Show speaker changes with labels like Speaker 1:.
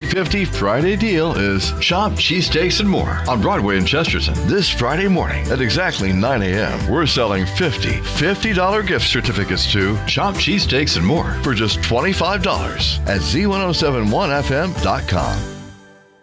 Speaker 1: $50 Friday deal is Shop Cheesesteaks and More on Broadway in Chesterton. This Friday morning at exactly 9 a.m., we're selling $50 gift certificates to Shop Cheesesteaks and More for just $25 at Z1071FM.com.